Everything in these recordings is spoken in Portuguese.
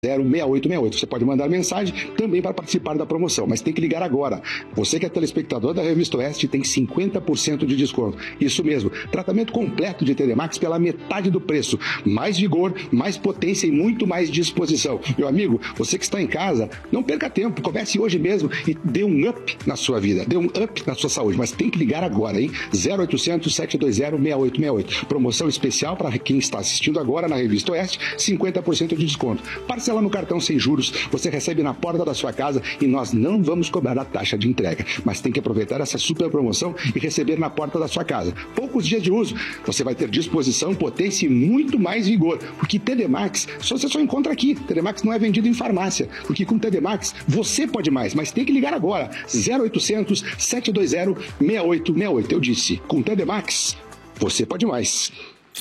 06868. Você pode mandar mensagem também para participar da promoção, mas tem que ligar agora. Você que é telespectador da Revista Oeste tem 50% de desconto. Isso mesmo, tratamento completo de TD Max pela metade do preço. Mais vigor, mais potência e muito mais disposição. Meu amigo, você que está em casa, não perca tempo, comece hoje mesmo e dê um up na sua vida, dê um up na sua saúde, mas tem que ligar agora, hein? 0800 720 6868. Promoção especial para quem está assistindo agora na Revista Oeste, 50% de desconto. Parcela no cartão sem juros, você recebe na porta da sua casa e nós não vamos cobrar a taxa de entrega, mas tem que aproveitar essa super promoção e receber na porta da sua casa. Poucos dias de uso, você vai ter disposição, potência e muito mais vigor, porque TD Max você só encontra aqui. TD Max não é vendido em farmácia, porque com TD Max você pode mais, mas tem que ligar agora. 0800 720 6868. Eu disse, com TD Max você pode mais.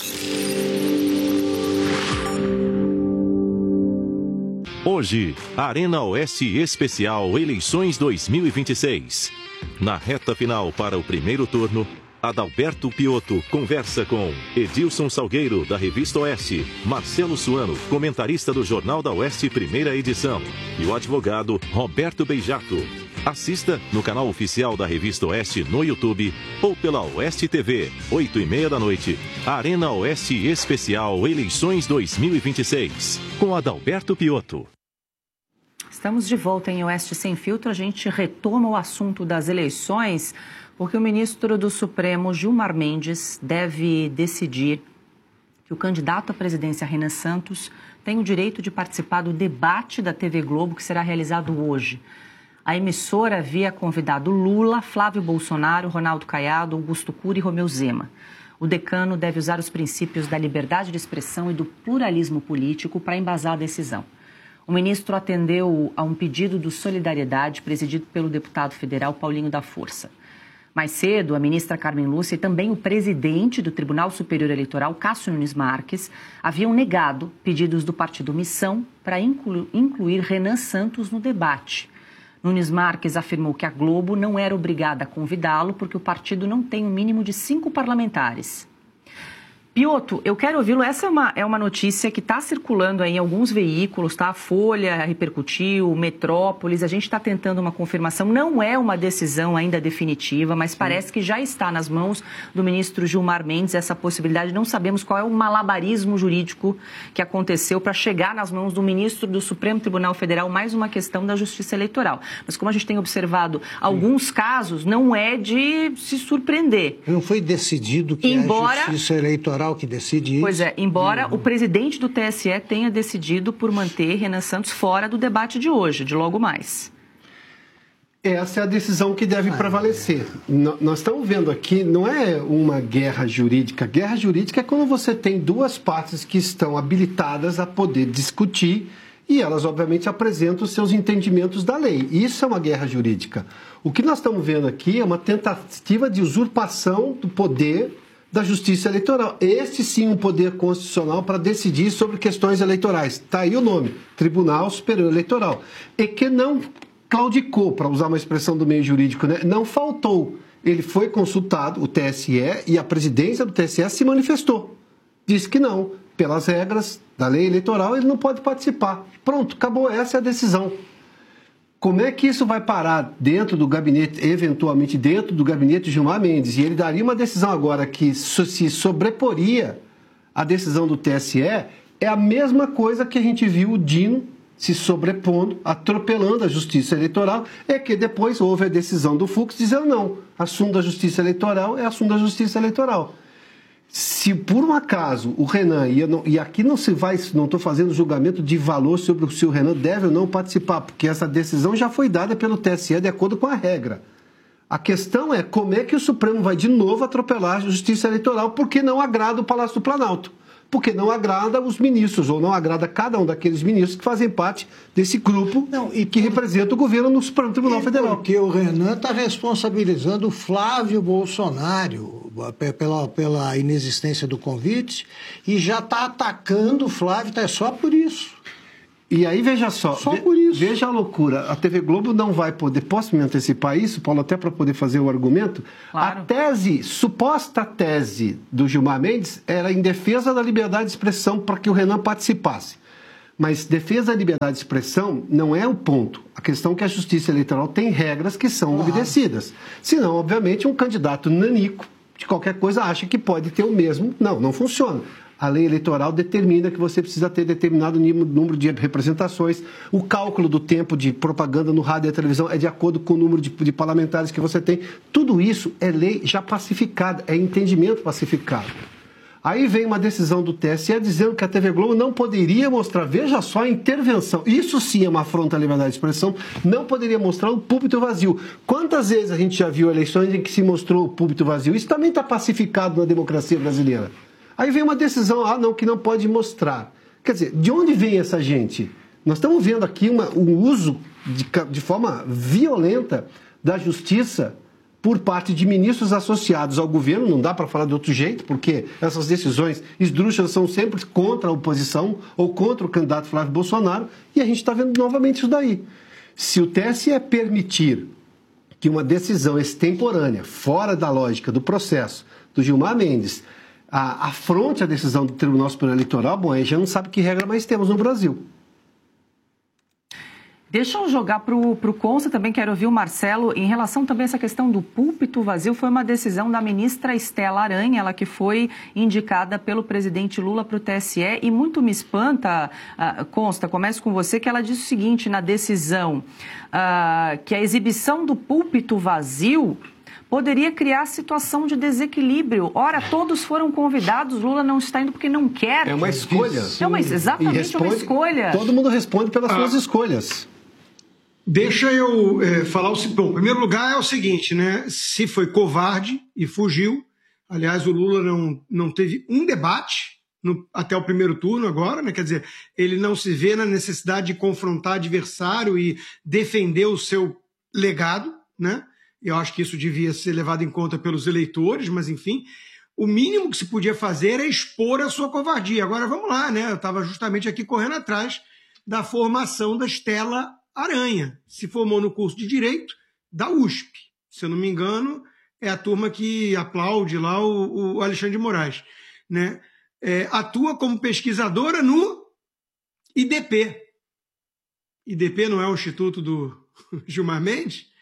Hoje, Arena Oeste Especial Eleições 2026. Na reta final para o primeiro turno, Adalberto Piotto conversa com Edilson Salgueiro, da Revista Oeste, Marcelo Suano, comentarista do Jornal da Oeste, primeira edição, e o advogado Roberto Beijato. Assista no canal oficial da Revista Oeste no YouTube ou pela Oeste TV, 8h30 da noite. Arena Oeste Especial Eleições 2026, com Adalberto Piotto. Estamos de volta em Oeste Sem Filtro. A gente retoma o assunto das eleições, porque o ministro do Supremo, Gilmar Mendes, deve decidir que o candidato à presidência, Renan Santos, tem o direito de participar do debate da TV Globo, que será realizado hoje. A emissora havia convidado Lula, Flávio Bolsonaro, Ronaldo Caiado, Augusto Cury e Romeu Zema. O decano deve usar os princípios da liberdade de expressão e do pluralismo político para embasar a decisão. O ministro atendeu a um pedido do Solidariedade, presidido pelo deputado federal Paulinho da Força. Mais cedo, a ministra Carmen Lúcia e também o presidente do Tribunal Superior Eleitoral, Cássio Nunes Marques, haviam negado pedidos do partido Missão para incluir Renan Santos no debate. Nunes Marques afirmou que a Globo não era obrigada a convidá-lo porque o partido não tem um mínimo de 5 parlamentares. Piotto, eu quero ouvi-lo. Essa é uma notícia que está circulando aí em alguns veículos, tá? A Folha repercutiu, Metrópolis, a gente está tentando uma confirmação. Não é uma decisão ainda definitiva, mas parece que já está nas mãos do ministro Gilmar Mendes essa possibilidade. Não sabemos qual é o malabarismo jurídico que aconteceu para chegar nas mãos do ministro do Supremo Tribunal Federal, mais uma questão da Justiça Eleitoral. Mas como a gente tem observado alguns casos, não é de se surpreender. Não foi decidido que é a Justiça Eleitoral que decide isso. Pois é, embora o presidente do TSE tenha decidido por manter Renan Santos fora do debate de hoje, de logo mais. Essa é a decisão que deve prevalecer. Nós estamos vendo aqui, não é uma guerra jurídica. Guerra jurídica é quando você tem duas partes que estão habilitadas a poder discutir e elas, obviamente, apresentam os seus entendimentos da lei. Isso é uma guerra jurídica. O que nós estamos vendo aqui é uma tentativa de usurpação do poder da Justiça Eleitoral. Este sim um poder constitucional para decidir sobre questões eleitorais. Está aí o nome, Tribunal Superior Eleitoral. E que não claudicou, para usar uma expressão do meio jurídico, né? Não faltou. Ele foi consultado, o TSE, e a presidência do TSE se manifestou. Disse que não, pelas regras da lei eleitoral, ele não pode participar. Pronto, acabou, essa é a decisão. Como é que isso vai parar dentro do gabinete, eventualmente dentro do gabinete de Gilmar Mendes? E ele daria uma decisão agora que se sobreporia à decisão do TSE, é a mesma coisa que a gente viu o Dino se sobrepondo, atropelando a Justiça Eleitoral, é que depois houve a decisão do Fux dizendo não, assunto da Justiça Eleitoral é assunto da Justiça Eleitoral. Se por um acaso o Renan, e aqui não estou fazendo julgamento de valor sobre se o Renan deve ou não participar, porque essa decisão já foi dada pelo TSE de acordo com a regra. A questão é como é que o Supremo vai de novo atropelar a Justiça Eleitoral porque não agrada o Palácio do Planalto. Porque não agrada os ministros, ou não agrada cada um daqueles ministros que fazem parte desse grupo e que representa o governo no Supremo Tribunal Federal. Porque o Renan está responsabilizando o Flávio Bolsonaro pela inexistência do convite e já está atacando o Flávio, é só por isso. E aí, veja só, por isso. Veja a loucura, a TV Globo não vai poder, posso me antecipar isso, Paulo, até para poder fazer o argumento? Claro. Suposta tese do Gilmar Mendes era em defesa da liberdade de expressão para que o Renan participasse. Mas defesa da liberdade de expressão não é o ponto. A questão é que a Justiça Eleitoral tem regras que são obedecidas. Senão, obviamente, um candidato nanico de qualquer coisa acha que pode ter o mesmo. Não funciona. A lei eleitoral determina que você precisa ter determinado número de representações. O cálculo do tempo de propaganda no rádio e na televisão é de acordo com o número de parlamentares que você tem. Tudo isso é lei já pacificada, é entendimento pacificado. Aí vem uma decisão do TSE dizendo que a TV Globo não poderia mostrar, veja só a intervenção, isso sim é uma afronta à liberdade de expressão, não poderia mostrar o púlpito vazio. Quantas vezes a gente já viu eleições em que se mostrou o púlpito vazio? Isso também está pacificado na democracia brasileira. Aí vem uma decisão, que não pode mostrar. Quer dizer, de onde vem essa gente? Nós estamos vendo aqui um uso de forma violenta da justiça por parte de ministros associados ao governo, não dá para falar de outro jeito, porque essas decisões esdrúxulas são sempre contra a oposição ou contra o candidato Flávio Bolsonaro, e a gente está vendo novamente isso daí. Se o TSE permitir que uma decisão extemporânea, fora da lógica do processo do Gilmar Mendes, afronte a decisão do Tribunal Superior Eleitoral, bom, aí já não sabe que regra mais temos no Brasil. Deixa eu jogar para o Consta, também quero ouvir o Marcelo, em relação também a essa questão do púlpito vazio, foi uma decisão da ministra Estela Aranha, ela que foi indicada pelo presidente Lula para o TSE, e muito me espanta, Consta, começo com você, que ela disse o seguinte na decisão, que a exibição do púlpito vazio poderia criar situação de desequilíbrio. Ora, todos foram convidados, Lula não está indo porque não quer. É uma escolha. Exatamente uma escolha. Todo mundo responde pelas suas escolhas. Deixa eu falar o seguinte. Bom, em primeiro lugar é o seguinte, né? Se foi covarde e fugiu, aliás, o Lula não teve um debate até o primeiro turno agora, né? Quer dizer, ele não se vê na necessidade de confrontar adversário e defender o seu legado, né? Eu acho que isso devia ser levado em conta pelos eleitores, mas enfim, o mínimo que se podia fazer era expor a sua covardia. Agora vamos lá, né? Eu estava justamente aqui correndo atrás da formação da Estela Aranha. Se formou no curso de Direito da USP. Se eu não me engano, é a turma que aplaude lá o Alexandre de Moraes, né? Atua como pesquisadora no IDP. IDP não é o Instituto do Gilmar Mendes?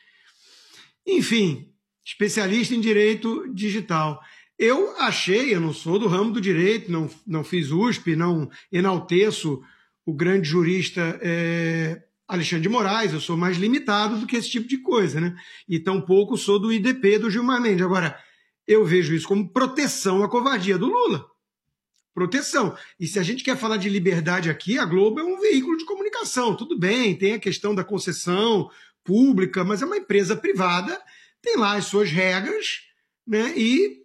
Enfim, especialista em direito digital. Eu não sou do ramo do direito, não fiz USP, não enalteço o grande jurista Alexandre de Moraes, eu sou mais limitado do que esse tipo de coisa, né? E tampouco sou do IDP do Gilmar Mendes. Agora, eu vejo isso como proteção à covardia do Lula. Proteção. E se a gente quer falar de liberdade aqui, a Globo é um veículo de comunicação. Tudo bem, tem a questão da concessão pública, mas é uma empresa privada, tem lá as suas regras, né? E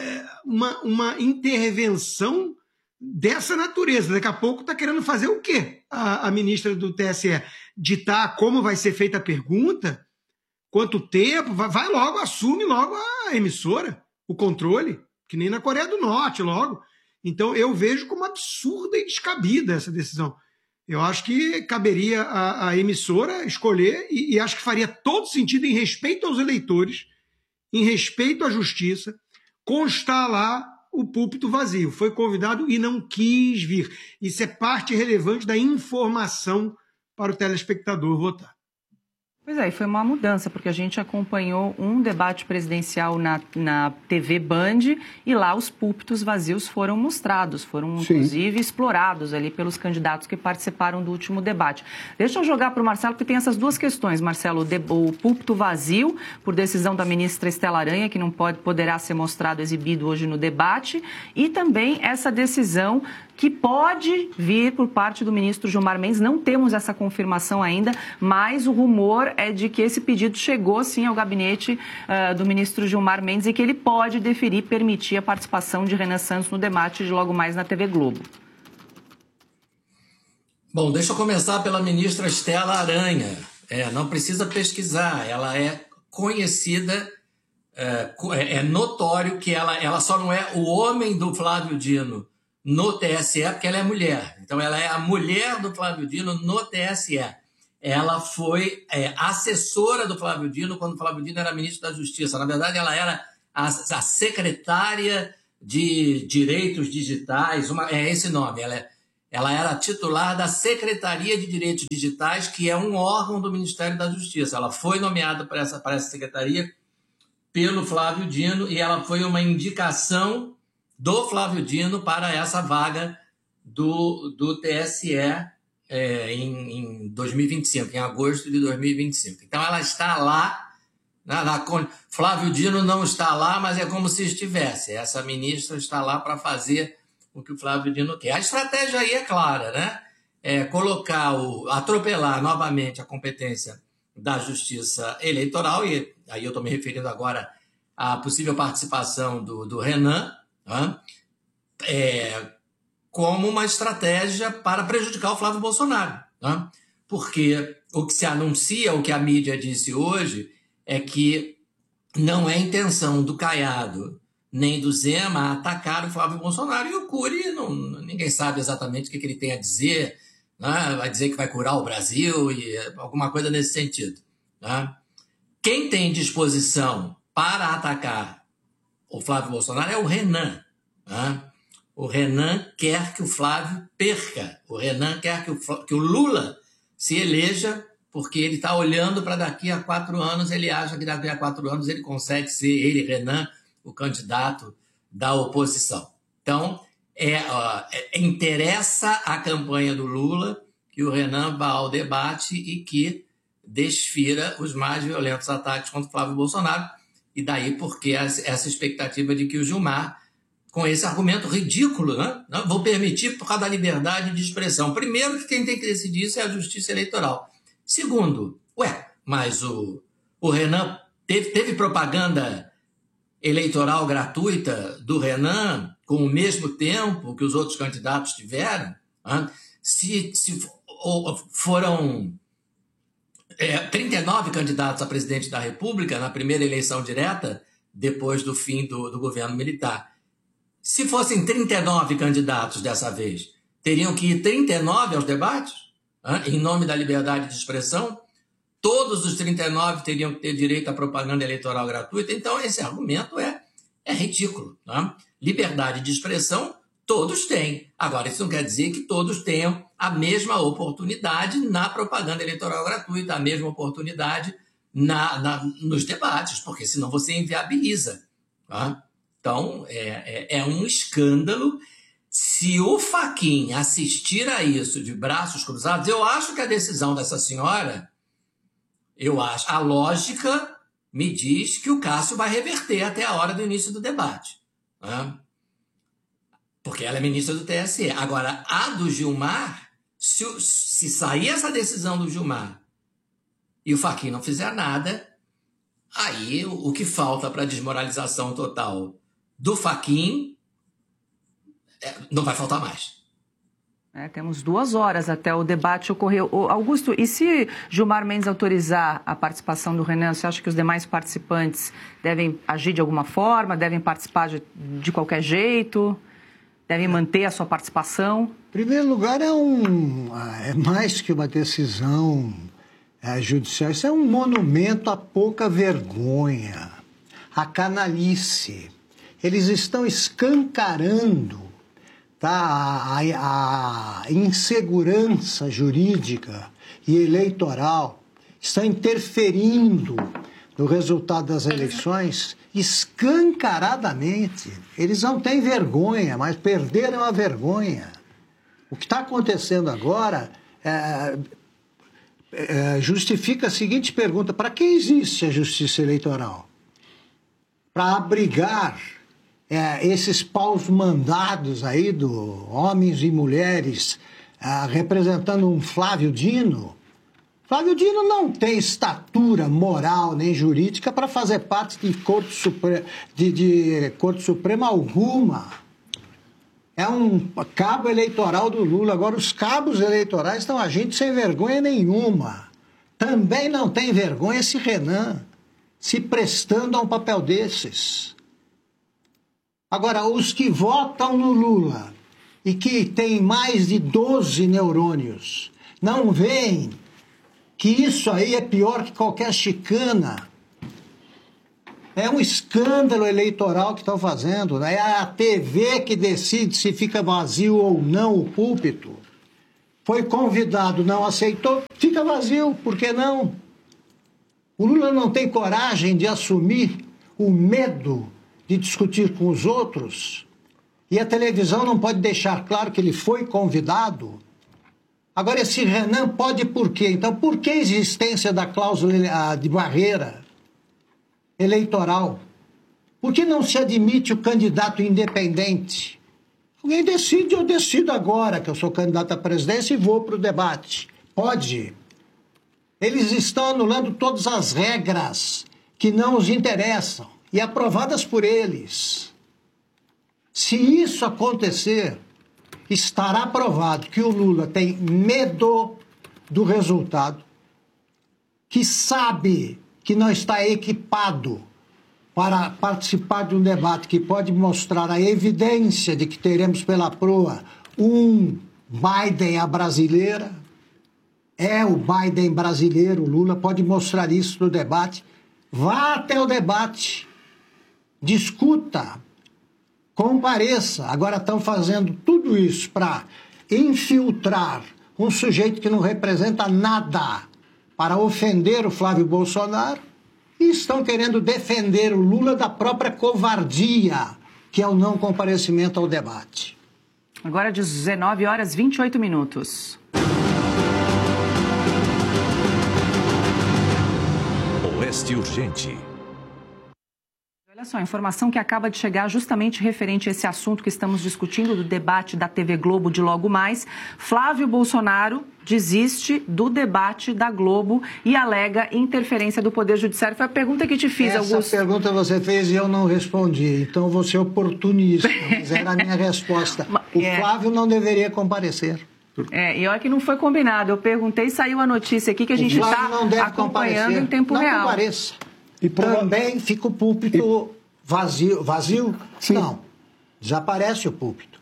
uma intervenção dessa natureza. Daqui a pouco está querendo fazer o quê? A ministra do TSE ditar como vai ser feita a pergunta, quanto tempo, vai logo, assume logo a emissora, o controle, que nem na Coreia do Norte logo. Então eu vejo como absurda e descabida essa decisão. Eu acho que caberia a emissora escolher e acho que faria todo sentido, em respeito aos eleitores, em respeito à justiça, constar lá o púlpito vazio. Foi convidado e não quis vir. Isso é parte relevante da informação para o telespectador votar. Pois é, e foi uma mudança, porque a gente acompanhou um debate presidencial na TV Band e lá os púlpitos vazios foram mostrados, foram inclusive explorados ali pelos candidatos que participaram do último debate. Deixa eu jogar para o Marcelo, porque tem essas duas questões, Marcelo, o púlpito vazio, por decisão da ministra Estela Aranha, que não poderá ser mostrado, exibido hoje no debate, e também essa decisão que pode vir por parte do ministro Gilmar Mendes. Não temos essa confirmação ainda, mas o rumor é de que esse pedido chegou, sim, ao gabinete do ministro Gilmar Mendes e que ele pode deferir, permitir a participação de Renan Santos no debate de logo mais na TV Globo. Bom, deixa eu começar pela ministra Estela Aranha. Não precisa pesquisar, ela é conhecida, é notório que ela só não é o homem do Flávio Dino no TSE, porque ela é mulher. Então, ela é a mulher do Flávio Dino no TSE. Ela foi assessora do Flávio Dino quando o Flávio Dino era ministro da Justiça. Na verdade, ela era a secretária de Direitos Digitais, é esse nome. ela era titular da Secretaria de Direitos Digitais, que é um órgão do Ministério da Justiça. Ela foi nomeada para essa secretaria pelo Flávio Dino e ela foi uma indicação do Flávio Dino para essa vaga do TSE em 2025, em agosto de 2025. Então, ela está lá. Flávio Dino não está lá, mas é como se estivesse. Essa ministra está lá para fazer o que o Flávio Dino quer. A estratégia aí é clara, né? Atropelar novamente a competência da Justiça Eleitoral, e aí eu estou me referindo agora à possível participação do Renan, né? Como uma estratégia para prejudicar o Flávio Bolsonaro, né? Porque o que se anuncia, o que a mídia disse hoje, é que não é intenção do Caiado nem do Zema atacar o Flávio Bolsonaro. E o Cury, ninguém sabe exatamente o que ele tem a dizer, né? Vai dizer que vai curar o Brasil e alguma coisa nesse sentido, né? Quem tem disposição para atacar o Flávio Bolsonaro é o Renan, né? O Renan quer que o Flávio perca. O Renan quer que o Lula se eleja, porque ele está olhando para daqui a 4 anos, ele acha que daqui a 4 anos ele consegue ser, ele, Renan, o candidato da oposição. Então, interessa a campanha do Lula que o Renan vá ao debate e que desfira os mais violentos ataques contra o Flávio Bolsonaro, e daí porque essa expectativa de que o Gilmar, com esse argumento ridículo, né? Não vou permitir por causa da liberdade de expressão. Primeiro, que quem tem que decidir isso é a Justiça Eleitoral. Segundo, mas o Renan teve propaganda eleitoral gratuita do Renan com o mesmo tempo que os outros candidatos tiveram? Né? Se foram 39 candidatos a presidente da República na primeira eleição direta, depois do fim do governo militar. Se fossem 39 candidatos dessa vez, teriam que ir 39 aos debates, em nome da liberdade de expressão? Todos os 39 teriam que ter direito à propaganda eleitoral gratuita? Então, esse argumento é ridículo, né? Liberdade de expressão, todos têm. Agora, isso não quer dizer que todos tenham a mesma oportunidade na propaganda eleitoral gratuita, a mesma oportunidade nos debates, porque senão você inviabiliza, tá? Então, é um escândalo. Se o Fachin assistir a isso de braços cruzados, eu acho que a decisão dessa senhora, a lógica me diz que o Cássio vai reverter até a hora do início do debate, né? Porque ela é ministra do TSE. Agora, a do Gilmar, se sair essa decisão do Gilmar e o Fachin não fizer nada, aí o que falta para a desmoralização total do Fachin não vai faltar mais. Temos 2 horas até o debate ocorrer. Augusto, e se Gilmar Mendes autorizar a participação do Renan, você acha que os demais participantes devem agir de alguma forma, devem participar de qualquer jeito, devem manter a sua participação? Em primeiro lugar, é mais que uma decisão judicial, isso é um monumento à pouca vergonha, à canalice. Eles estão escancarando, tá, a insegurança jurídica e eleitoral, estão interferindo no resultado das eleições escancaradamente. Eles não têm vergonha, mas perderam a vergonha. O que está acontecendo agora justifica a seguinte pergunta: para que existe a justiça eleitoral? Para abrigar esses paus mandados aí do homens e mulheres representando um Flávio Dino? Flávio Dino não tem estatura moral nem jurídica para fazer parte de Corte Suprema alguma. É um cabo eleitoral do Lula. Agora, os cabos eleitorais estão agindo sem vergonha nenhuma. Também não tem vergonha esse Renan se prestando a um papel desses. Agora, os que votam no Lula e que têm mais de 12 neurônios não veem que isso aí é pior que qualquer chicana. É um escândalo eleitoral que estão fazendo. Né? É a TV que decide se fica vazio ou não o púlpito. Foi convidado, não aceitou, fica vazio, por que não? O Lula não tem coragem de assumir o medo de discutir com os outros, e a televisão não pode deixar claro que ele foi convidado. Agora, esse Renan pode por quê? Então, por que a existência da cláusula de barreira eleitoral? Por que não se admite o candidato independente? Alguém decide, eu decido agora que eu sou candidato à presidência e vou para o debate. Pode. Eles estão anulando todas as regras que não os interessam e aprovadas por eles. Se isso acontecer, estará provado que o Lula tem medo do resultado, que sabe que não está equipado para participar de um debate que pode mostrar a evidência de que teremos pela proa um Biden à brasileira. É o Biden brasileiro, o Lula pode mostrar isso no debate. Vá até o debate, discuta, compareça. Agora estão fazendo tudo isso para infiltrar um sujeito que não representa nada para ofender o Flávio Bolsonaro e estão querendo defender o Lula da própria covardia, que é o não comparecimento ao debate. Agora 19 horas 28 minutos. Oeste Urgente. Olha só, a informação que acaba de chegar justamente referente a esse assunto que estamos discutindo, do debate da TV Globo de logo mais. Flávio Bolsonaro desiste do debate da Globo e alega interferência do Poder Judiciário. Foi a pergunta que te fiz, Augusto. Essa pergunta você fez e eu não respondi, então eu vou ser oportunista, mas era a minha resposta. O Flávio não deveria comparecer. E olha que não foi combinado. Eu perguntei e saiu a notícia aqui que a gente está acompanhando em tempo real. Não compareça. E também fica o púlpito vazio. Vazio? Sim. Não. Desaparece o púlpito.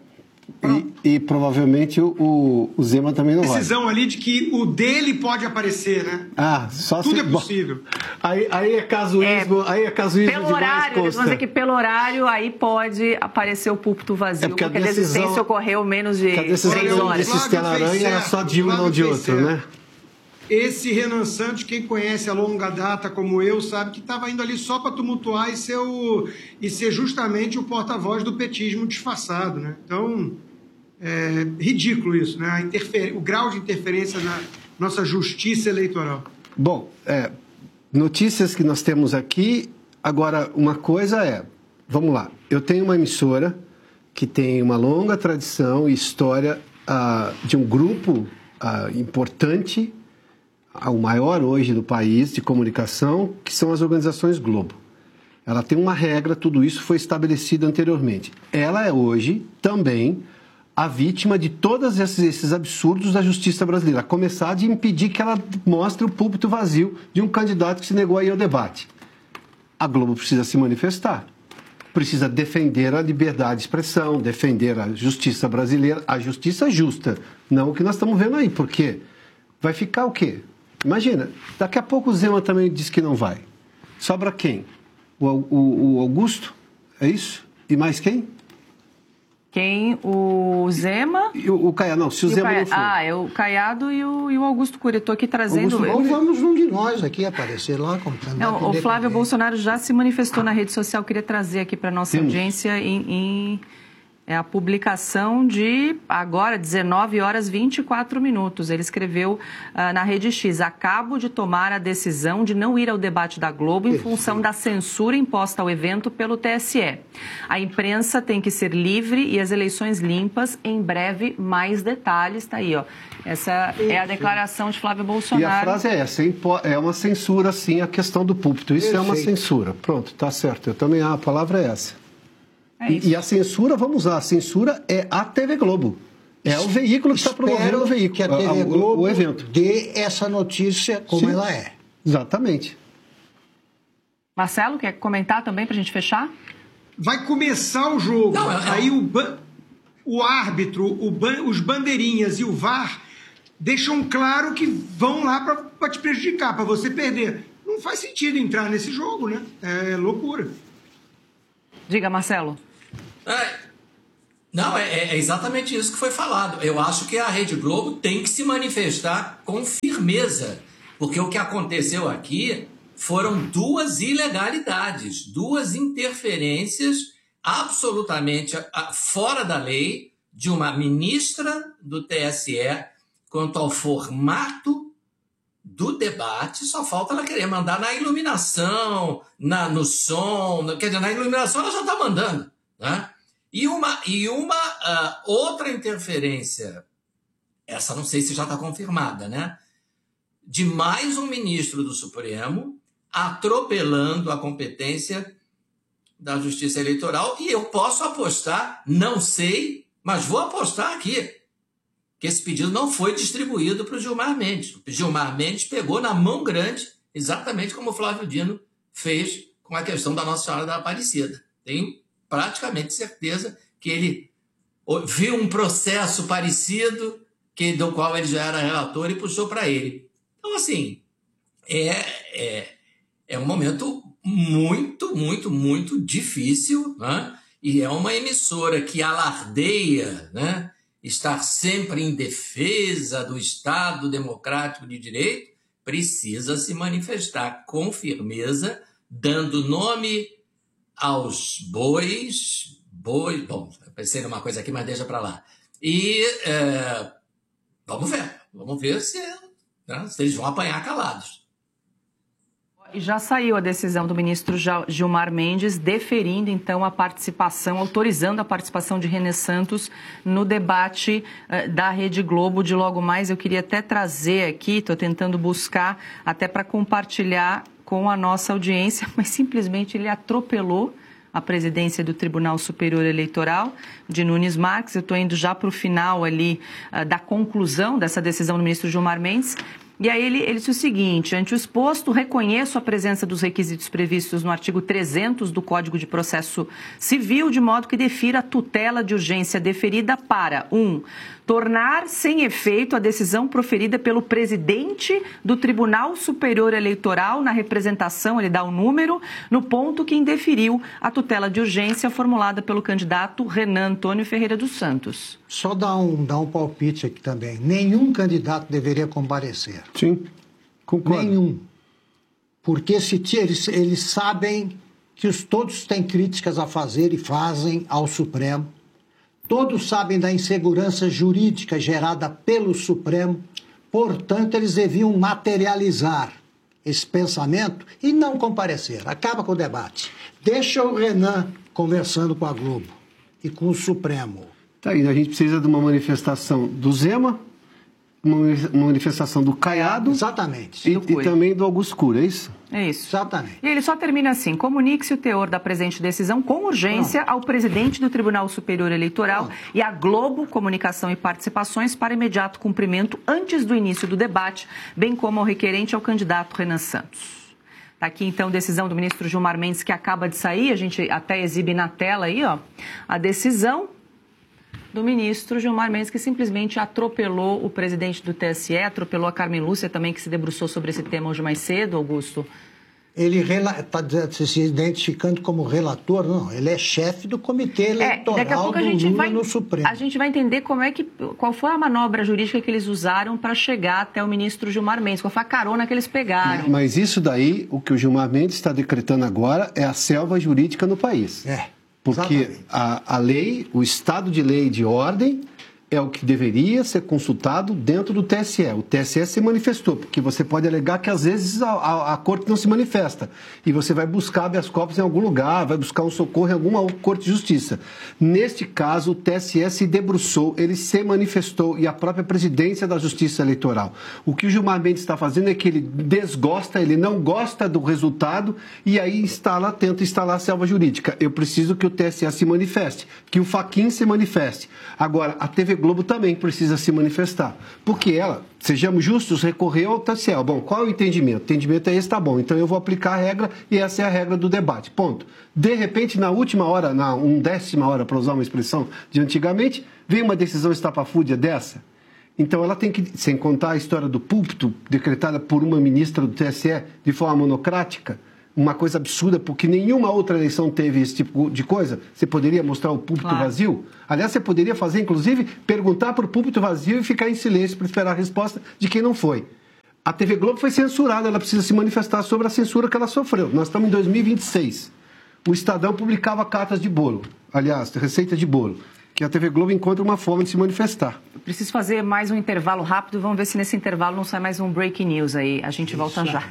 E provavelmente o Zema também não vai. Decisão ali de que o dele pode aparecer, né? Só tudo é possível. Aí é casuísmo, pelo horário, eles vão dizer que pelo horário aí pode aparecer o púlpito vazio, porque a desistência ocorreu menos de 3 horas. Esse Stella Aranha era só de um, não de outro, né? Esse Renan Santos, quem conhece a longa data como eu, sabe que estava indo ali só para tumultuar e ser justamente o porta-voz do petismo disfarçado, né? Então, é ridículo isso, né? O grau de interferência na nossa justiça eleitoral. Bom, notícias que nós temos aqui. Agora, uma coisa vamos lá, eu tenho uma emissora que tem uma longa tradição e história de um grupo importante, o maior hoje do país de comunicação, que são as organizações Globo. Ela tem uma regra, tudo isso foi estabelecido anteriormente. Ela é hoje também a vítima de todos esses absurdos da justiça brasileira, a começar de impedir que ela mostre o púlpito vazio de um candidato que se negou a ir ao debate. A Globo precisa se manifestar, precisa defender a liberdade de expressão, defender a justiça brasileira, a justiça justa, não o que nós estamos vendo aí, porque vai ficar o quê? Imagina, daqui a pouco o Zema também diz que não vai. Sobra quem? O Augusto? É isso? E mais quem? Quem? O Zema? E o Caiado, não, se o Zema não for. É o Caiado e o Augusto Cury. Estou aqui trazendo... Ou vamos um de nós aqui aparecer lá como candidato. O Flávio Bolsonaro já se manifestou na rede social. Queria trazer aqui para a nossa audiência a publicação de agora 19 horas 24 minutos. Ele escreveu na Rede X: acabo de tomar a decisão de não ir ao debate da Globo em função da censura imposta ao evento pelo TSE. A imprensa tem que ser livre e as eleições limpas. Em breve, mais detalhes. Está aí, ó. Essa é a declaração de Flávio Bolsonaro. E a frase é essa: é uma censura, sim, a questão do púlpito. Isso é uma censura. Pronto, tá certo. Eu também, a palavra é essa. E a censura, vamos lá, a censura é a TV Globo. É o veículo que está promovendo o veículo, que a TV Globo o evento. Dê essa notícia como ela é. Exatamente. Marcelo, quer comentar também para a gente fechar? Vai começar o jogo. Aí o árbitro, os bandeirinhas e o VAR deixam claro que vão lá para te prejudicar, para você perder. não faz sentido entrar nesse jogo, né? É loucura. Diga, Marcelo. Não, é exatamente isso que foi falado. Eu acho que a Rede Globo tem que se manifestar com firmeza, porque o que aconteceu aqui foram 2 ilegalidades, 2 interferências absolutamente fora da lei de uma ministra do TSE quanto ao formato do debate. Só falta ela querer mandar na iluminação, no som, quer dizer, na iluminação ela já está mandando, né? E uma outra interferência, essa não sei se já está confirmada, né? De mais um ministro do Supremo atropelando a competência da Justiça Eleitoral. E eu posso apostar, não sei, mas vou apostar aqui, que esse pedido não foi distribuído para o Gilmar Mendes. O Gilmar Mendes pegou na mão grande, exatamente como o Flávio Dino fez com a questão da Nossa Senhora da Aparecida. Tenho praticamente certeza que ele viu um processo parecido, do qual ele já era relator, e puxou para ele. Então, assim, é um momento muito, muito, muito difícil, né? E é uma emissora que alardeia, né, estar sempre em defesa do Estado Democrático de Direito, precisa se manifestar com firmeza, dando nome aos bois, bom, eu pensei numa coisa aqui, mas deixa para lá. E vamos ver se eles vão apanhar calados. E já saiu a decisão do ministro Gilmar Mendes deferindo, então, a participação, autorizando a participação de Renan Santos no debate da Rede Globo de logo mais. Eu queria até trazer aqui, estou tentando buscar até para compartilhar com a nossa audiência, mas simplesmente ele atropelou a presidência do Tribunal Superior Eleitoral, de Nunes Marques. Eu estou indo já para o final ali da conclusão dessa decisão do ministro Gilmar Mendes. E aí ele disse o seguinte: ante o exposto, reconheço a presença dos requisitos previstos no artigo 300 do Código de Processo Civil, de modo que defira a tutela de urgência deferida para 1. Tornar sem efeito a decisão proferida pelo presidente do Tribunal Superior Eleitoral na representação, ele dá o número, no ponto que indeferiu a tutela de urgência formulada pelo candidato Renan Antônio Ferreira dos Santos. Só dar um palpite aqui também. Nenhum candidato deveria comparecer. Sim, concordo. Nenhum. Porque eles sabem que todos têm críticas a fazer e fazem ao Supremo. Todos sabem da insegurança jurídica gerada pelo Supremo. Portanto, eles deviam materializar esse pensamento e não comparecer. Acaba com o debate. Deixa o Renan conversando com a Globo e com o Supremo. Tá aí, a gente precisa de uma manifestação do Zema, uma manifestação do Caiado. Exatamente. E também do Augusto Cury, é isso? É isso. Exatamente. E ele só termina assim: comunique-se o teor da presente decisão com urgência ao presidente do Tribunal Superior Eleitoral e à Globo Comunicação e Participações para imediato cumprimento antes do início do debate, bem como ao requerente ao candidato Renan Santos. Está aqui, então, decisão do ministro Gilmar Mendes, que acaba de sair. A gente até exibe na tela aí, ó, a decisão do ministro Gilmar Mendes, que simplesmente atropelou o presidente do TSE, atropelou a Carmen Lúcia também, que se debruçou sobre esse tema hoje mais cedo, Augusto. Ele está se identificando como relator, não, ele é chefe do Comitê Eleitoral daqui a pouco a gente Lula no Supremo. A gente vai entender qual foi a manobra jurídica que eles usaram para chegar até o ministro Gilmar Mendes, qual foi a carona que eles pegaram. Mas isso daí, o que o Gilmar Mendes está decretando agora é a selva jurídica no país. Porque a lei, o Estado de Lei e de Ordem é o que deveria ser consultado dentro do TSE. O TSE se manifestou, porque você pode alegar que às vezes a corte não se manifesta. E você vai buscar habeas corpus em algum lugar, vai buscar um socorro em alguma corte de justiça. Neste caso, o TSE se debruçou, ele se manifestou, e a própria presidência da Justiça Eleitoral. O que o Gilmar Mendes está fazendo é que ele desgosta, ele não gosta do resultado, e aí tenta instalar a selva jurídica. Eu preciso que o TSE se manifeste, que o Fachin se manifeste. Agora, a TV Globo também precisa se manifestar, porque ela, sejamos justos, recorreu ao TSE. Bom, qual é o entendimento? O entendimento é esse, tá bom, então eu vou aplicar a regra e essa é a regra do debate, ponto. De repente, na última hora, na 1/10 hora, para usar uma expressão de antigamente, vem uma decisão estapafúrdia dessa, Então ela tem que, sem contar a história do púlpito, decretada por uma ministra do TSE de forma monocrática, uma coisa absurda, porque nenhuma outra eleição teve esse tipo de coisa. Você poderia mostrar o púlpito vazio? Aliás, você poderia fazer, inclusive, perguntar para o púlpito vazio e ficar em silêncio para esperar a resposta de quem não foi. A TV Globo foi censurada, ela precisa se manifestar sobre a censura que ela sofreu. Nós estamos em 2026. O Estadão publicava cartas de bolo, aliás, receita de bolo, que a TV Globo encontra uma forma de se manifestar. Eu preciso fazer mais um intervalo rápido, vamos ver se nesse intervalo não sai mais um breaking news aí. A gente volta já.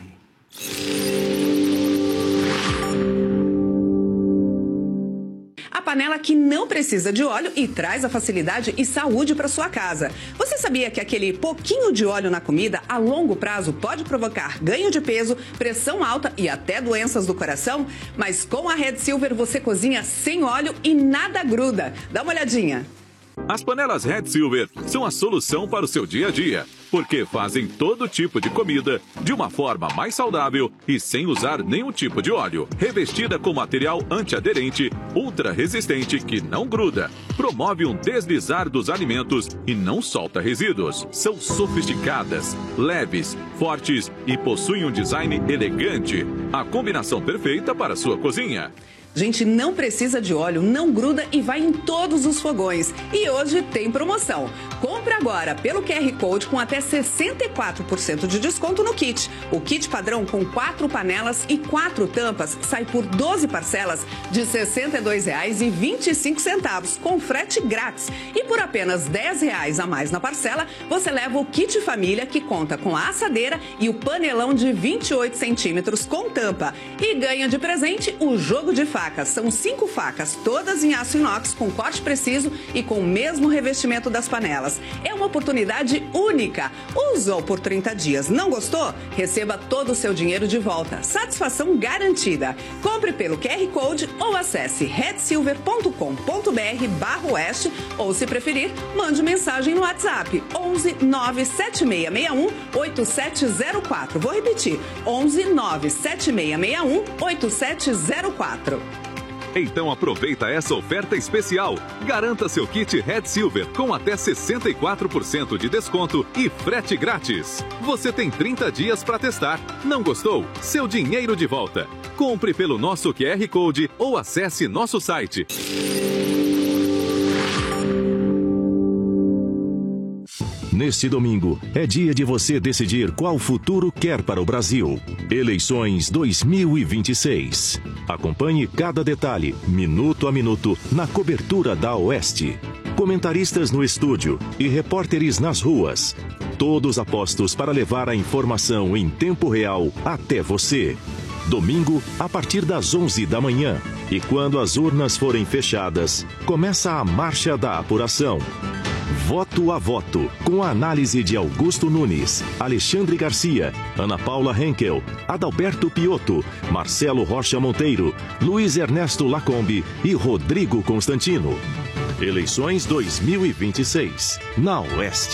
A panela que não precisa de óleo e traz a facilidade e saúde para sua casa. Você sabia que aquele pouquinho de óleo na comida, a longo prazo, pode provocar ganho de peso, pressão alta e até doenças do coração? Mas com a Red Silver você cozinha sem óleo e nada gruda. Dá uma olhadinha. As panelas Red Silver são a solução para o seu dia a dia, porque fazem todo tipo de comida de uma forma mais saudável e sem usar nenhum tipo de óleo. Revestida com material antiaderente, ultra resistente que não gruda, promove um deslizar dos alimentos e não solta resíduos. São sofisticadas, leves, fortes e possuem um design elegante. A combinação perfeita para a sua cozinha. Gente, não precisa de óleo, não gruda e vai em todos os fogões. E hoje tem promoção. Compre agora pelo QR Code com até 64% de desconto no kit. O kit padrão com 4 panelas e 4 tampas sai por 12 parcelas de R$ 62,25 com frete grátis. E por apenas R$ 10 a mais na parcela, você leva o kit família que conta com a assadeira e o panelão de 28 centímetros com tampa. E ganha de presente o jogo de facas. São 5 facas, todas em aço inox, com corte preciso e com o mesmo revestimento das panelas. É uma oportunidade única. Usou por 30 dias, não gostou? Receba todo o seu dinheiro de volta. Satisfação garantida. Compre pelo QR Code ou acesse redsilver.com.br/oeste ou, se preferir, mande mensagem no WhatsApp 11 97661 8704. Vou repetir, 11 97661 8704. Então aproveita essa oferta especial. Garanta seu kit Red Silver com até 64% de desconto e frete grátis. Você tem 30 dias para testar. Não gostou? Seu dinheiro de volta. Compre pelo nosso QR Code ou acesse nosso site. Neste domingo, é dia de você decidir qual futuro quer para o Brasil. Eleições 2026. Acompanhe cada detalhe, minuto a minuto, na cobertura da Oeste. Comentaristas no estúdio e repórteres nas ruas. Todos apostos para levar a informação em tempo real até você. Domingo, a partir das 11 da manhã. E quando as urnas forem fechadas, começa a marcha da apuração. Voto a voto, com a análise de Augusto Nunes, Alexandre Garcia, Ana Paula Henkel, Adalberto Piotto, Marcelo Rocha Monteiro, Luiz Ernesto Lacombe e Rodrigo Constantino. Eleições 2026, na Oeste.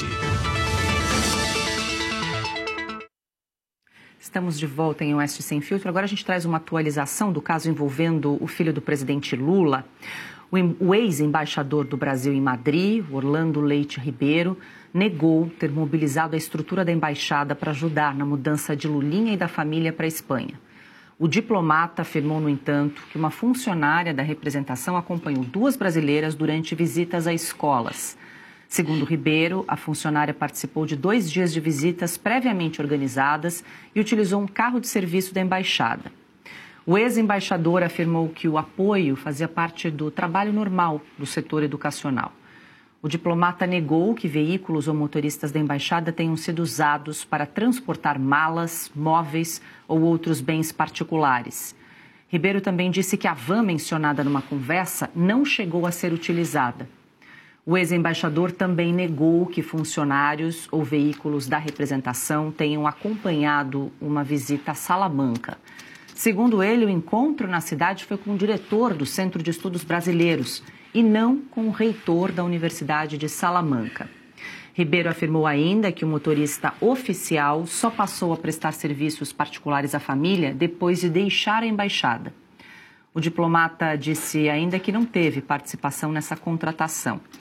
Estamos de volta em Oeste Sem Filtro. Agora a gente traz uma atualização do caso envolvendo o filho do presidente Lula. O ex-embaixador do Brasil em Madrid, Orlando Leite Ribeiro, negou ter mobilizado a estrutura da embaixada para ajudar na mudança de Lulinha e da família para a Espanha. O diplomata afirmou, no entanto, que uma funcionária da representação acompanhou 2 brasileiras durante visitas a escolas. Segundo Ribeiro, a funcionária participou de 2 dias de visitas previamente organizadas e utilizou um carro de serviço da embaixada. O ex-embaixador afirmou que o apoio fazia parte do trabalho normal do setor educacional. O diplomata negou que veículos ou motoristas da embaixada tenham sido usados para transportar malas, móveis ou outros bens particulares. Ribeiro também disse que a van mencionada numa conversa não chegou a ser utilizada. O ex-embaixador também negou que funcionários ou veículos da representação tenham acompanhado uma visita a Salamanca. Segundo ele, o encontro na cidade foi com o diretor do Centro de Estudos Brasileiros e não com o reitor da Universidade de Salamanca. Ribeiro afirmou ainda que o motorista oficial só passou a prestar serviços particulares à família depois de deixar a embaixada. O diplomata disse ainda que não teve participação nessa contratação.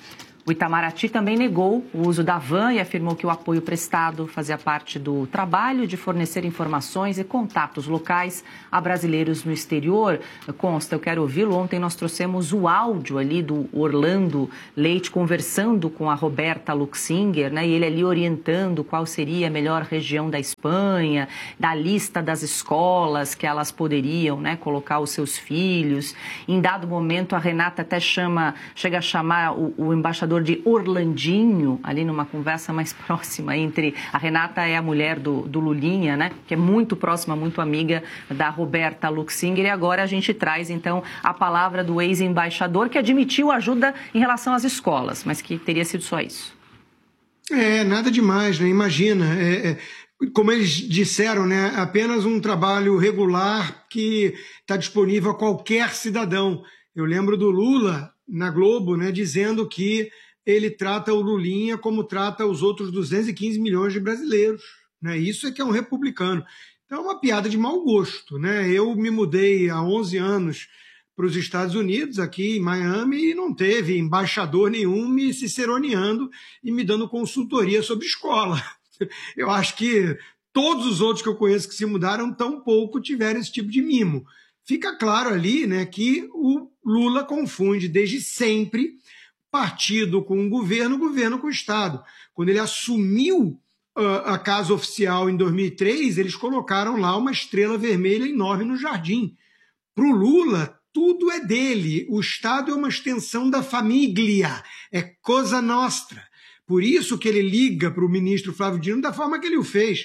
O Itamaraty também negou o uso da van e afirmou que o apoio prestado fazia parte do trabalho de fornecer informações e contatos locais a brasileiros no exterior. Consta, eu quero ouvi-lo. Ontem nós trouxemos o áudio ali do Orlando Leite conversando com a Roberta Luxinger, né? E ele ali orientando qual seria a melhor região da Espanha, da lista das escolas que elas poderiam, né, colocar os seus filhos. Em dado momento, a Renata até chega a chamar o embaixador de Orlandinho, ali numa conversa mais próxima entre... A Renata é a mulher do Lulinha, né? Que é muito próxima, muito amiga da Roberta Luxinger. E agora a gente traz, então, a palavra do ex-embaixador que admitiu ajuda em relação às escolas, mas que teria sido só isso. Nada demais, né? Imagina, como eles disseram, né? Apenas um trabalho regular que está disponível a qualquer cidadão. Eu lembro do Lula na Globo, né, dizendo que ele trata o Lulinha como trata os outros 215 milhões de brasileiros, né? Isso é que é um republicano. Então é uma piada de mau gosto, né? Eu me mudei há 11 anos para os Estados Unidos, aqui em Miami, e não teve embaixador nenhum me ciceroneando e me dando consultoria sobre escola. Eu acho que todos os outros que eu conheço que se mudaram tampouco tiveram esse tipo de mimo. Fica claro ali, né, que o Lula confunde desde sempre partido com o governo com o Estado. Quando ele assumiu a Casa Oficial em 2003, eles colocaram lá uma estrela vermelha enorme no jardim. Para o Lula, tudo é dele. O Estado é uma extensão da família, é cosa nostra. Por isso que ele liga para o ministro Flávio Dino da forma que ele o fez.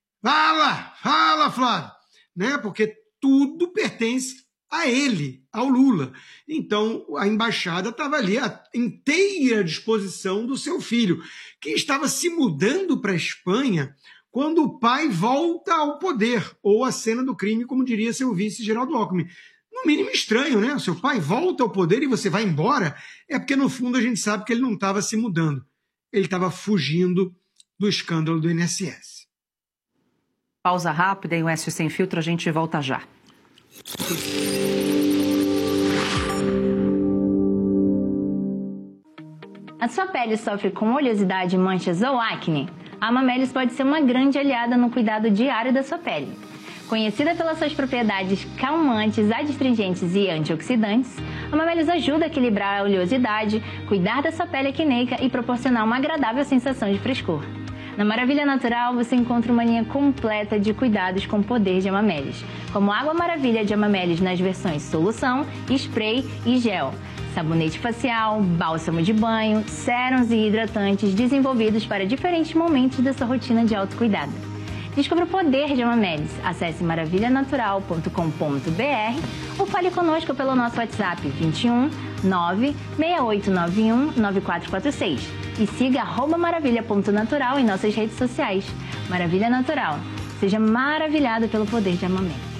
Fala, Flávio! Né? Porque tudo pertence a ele, ao Lula. Então, a embaixada estava ali à inteira disposição do seu filho, que estava se mudando para a Espanha quando o pai volta ao poder, ou à cena do crime, como diria seu vice, Geraldo Alckmin. No mínimo estranho, né? O seu pai volta ao poder e você vai embora. É porque, no fundo, a gente sabe que ele não estava se mudando. Ele estava fugindo do escândalo do INSS. Pausa rápida em Oeste Sem Filtro, a gente volta já. A sua pele sofre com oleosidade, manchas ou acne? A Amamelis pode ser uma grande aliada no cuidado diário da sua pele. Conhecida pelas suas propriedades calmantes, adstringentes e antioxidantes, a Amamelis ajuda a equilibrar a oleosidade, cuidar da sua pele acneica e proporcionar uma agradável sensação de frescor. Na Maravilha Natural, você encontra uma linha completa de cuidados com o poder de Amamelis, como Água Maravilha de Amamelis nas versões solução, spray e gel, sabonete facial, bálsamo de banho, sérums e hidratantes desenvolvidos para diferentes momentos da sua rotina de autocuidado. Descubra o poder de Amamelis. Acesse maravilhanatural.com.br ou fale conosco pelo nosso WhatsApp 21 96891 9446 e siga @maravilha.natural em nossas redes sociais. Maravilha Natural. Seja maravilhado pelo poder de Amamelis.